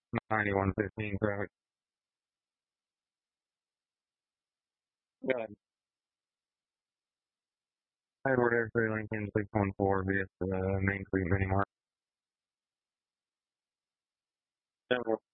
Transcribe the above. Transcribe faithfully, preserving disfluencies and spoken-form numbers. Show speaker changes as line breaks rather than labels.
ninety-one fifteen truck. Good. Edward X-ray Lincoln six one four via uh, Main Street Mini Mart.